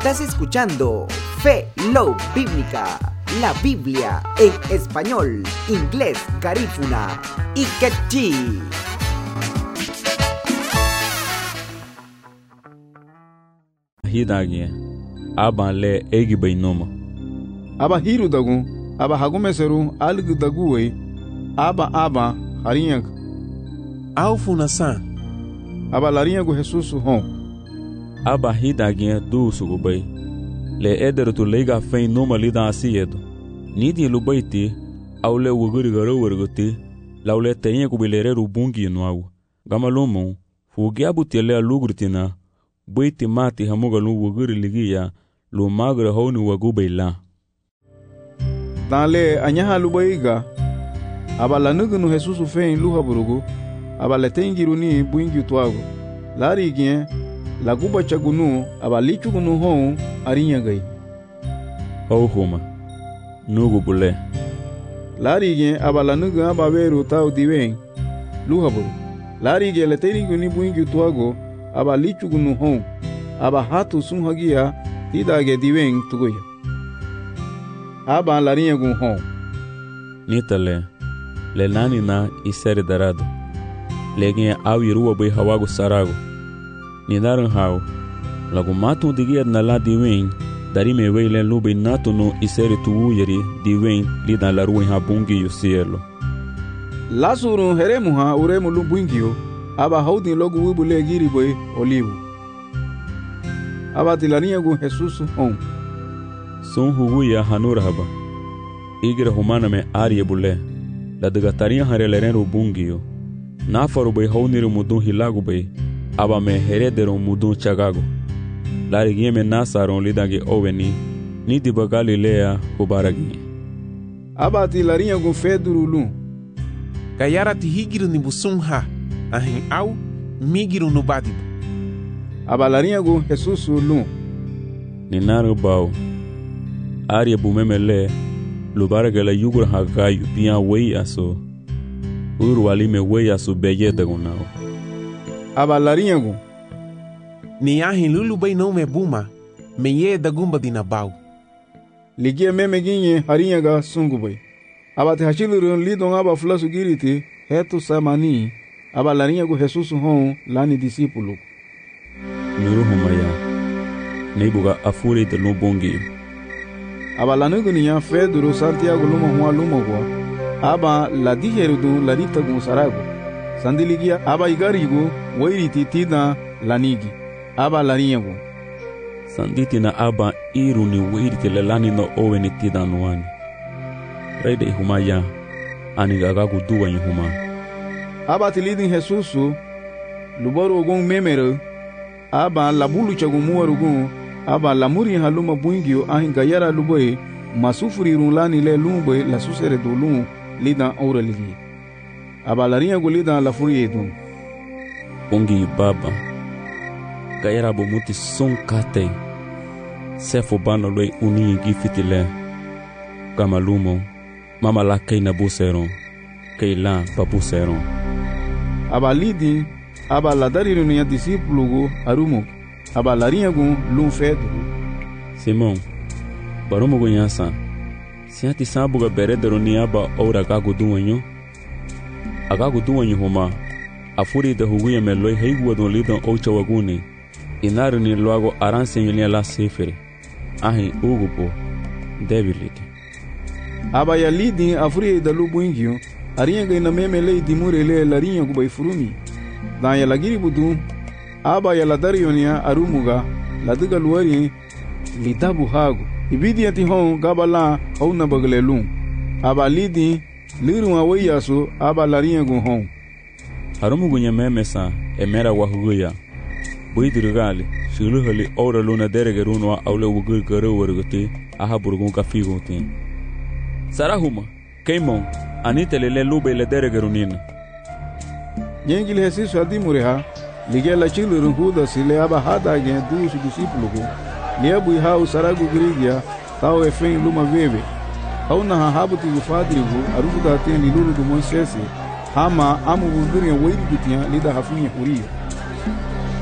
Estás escuchando Fe Love Bíblica, la Biblia en español, inglés, garífuna y quechí. Hidagie aba le egi bainoma aba hiru dagu aba hagumeseru alg daguwe aba harinyak au funasa aba larinyagu Jesus hon aba hidagie du sugubai le edertu leiga fein noma lida asiedo nidi lubaiti au le wuguri garo wergote laule tenye kubilereru bungi nuau gamalumu fugiabu tele alugurtina Buiti mati hamuga lu wuguri ligia lu magra honi wagubaila. Dale anyaha lubaiga abala nugunu Jesus fein luha burugu abala tengiru ni buingi tuago lari gien laguba chagunu abalichu gunu hon arinya gai. Huma nugu bule. Lari gien abala nugu abaveru tau diwen luha buru. Lari gien leteringu ni buingi tuago aba lichu gunu hon aba hatu sun hagia tidage diwen tugoya aba larinha gun hon nitale le nani na isere darado legen awiruwa bai hawago sarago ni naran hau lagu matu digia na la diwen dari me weile lube natu no isere tuwu yeri diwen lida la ruin habungi yusielo lasuru heremu ha uremu lubungio aba haudin logu wibule giri boy olivu aba tilania gu Jesus hon sun huguya hanura haba igira humana me arie bule la daga taria hareleren bungio na faru boy hauniru mudun hilagu boy aba me heredero mudun chagago la rigieme nasaron lidage oweni ni diba Galilea ubaragi aba tilania gu fedurulu kayara tihigiru ni busunha ahin au migiru no badibu abalarinha gu Jesus lu ninaru bau aria bumemele lubaragala yugur hagayu pia wei aso urwali me wei aso beye dagunao abalarinha gu ni ahin lulu bai não me buma me ye dagumba dinabau ligie meme ginye harinha ga sungu bai abate hachilurun lidon aba flasu giriti hetu samani aba larinha gu Jesus hon lani discípulo nuru humaya neibuga afure de lubongi aba lanugu niya Pedro Santiago luma gua aba la dijeru du larita gu sarago sandiligia aba igarigu wairiti tina lanigi aba larinha gu sanditi na aba iru ni wairiti lelani no oweni tina nuani reide humaya anigaga gu duwa huma aba tilidin Jesus lubaru ogun memero aba labulu chagumu ogun aba lamuri haluma buingio ahin gayara luboy masufuri runlani le lumboy la susere dolun lidan aureligi aba larinha gulida la furi edu bungi baba gayara bomuti son kate sefo bano loy uni gifitile kamalumo mama la kaina busero kaila babusero aba lidi aba ladariru niya discípulo gu arumo aba larinha gu lum fedo Simon barumo gu nyasa siati sabuga beredero ni aba ora gagu duwanyo agagu duwanyo homa afuri de huguya meloi heigu do lidon ocha waguni inaru ni loago aranse nyelia la sefere ahi ugupo debility aba ya lidi afuri de lubuingio arinha ga ina memele dimurele larinha gu bai furumi dan ya lagiri budu aba ya ladarionia arumuga ladiga luari litabu hagu ibidi ati hon gabala hauna baglelun aba lidi liru awayasu aba larinha gu hon arumugu nyememesa emera wahuguya buidirgali shiluhali ora luna deregeruno aule wugur garo wargote aha burgun kafigote sarahuma keimon anitelele lube le deregerunina Yengil Jesus adimureha ligela chiluru huda sile aba hada gen dusu discípulo gu liebu hau saragu grigia tau efen luma veve hauna habuti gufadrigu aruda teni lulu du monsese hama amu bugurin wairi gutiya lida hafinya uriya